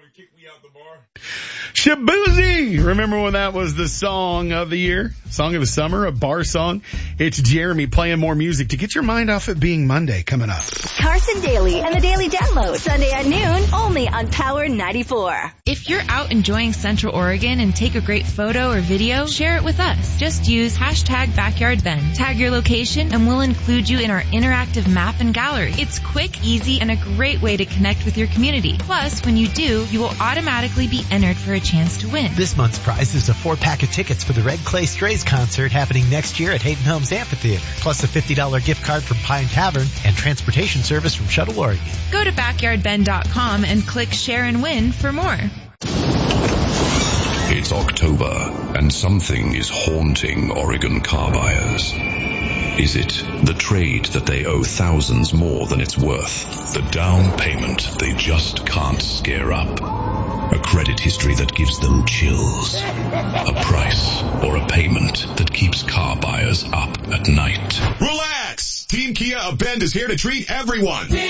Shaboozey! Remember when that was the song of the year? Song of the summer, a bar song? It's Jeremy playing more music to get your mind off it being Monday coming up. Carson Daly and the Daily Download, Sunday at noon, only on Power 94. If you're out enjoying Central Oregon and take a great photo or video, share it with us. Just use #BackyardBend. Tag your location and we'll include you in our interactive map and gallery. It's quick, easy, and a great way to connect with your community. Plus, when you do, you will automatically be entered for a chance to win. This month's prize is a 4-pack of tickets for the Red Clay Strays concert happening next year at Hayden Homes Amphitheater, plus a $50 gift card from Pine Tavern and transportation service from Shuttle Oregon. Go to backyardbend.com and click Share and Win for more. It's October, and something is haunting Oregon car buyers. Is it the trade that they owe thousands more than it's worth? The down payment they just can't scare up? A credit history that gives them chills? A price or a payment that keeps car buyers up at night? Relax! Team Kia of Bend is here to treat everyone.